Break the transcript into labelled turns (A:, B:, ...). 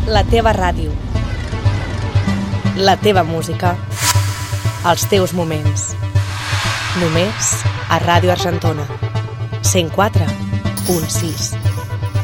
A: La teva ràdio. La teva música. Els teus moments. Només a Ràdio Argentona. 104.6.